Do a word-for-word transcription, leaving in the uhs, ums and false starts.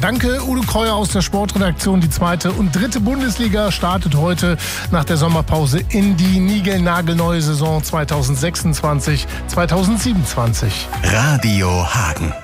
danke Udo Kreuer aus der Sportredaktion. Die zweite und dritte Bundesliga startet heute nach der Sommerpause in die niegelnagelneue Saison zweitausendsechsundzwanzig zweitausendsiebenundzwanzig. Radio Hagen.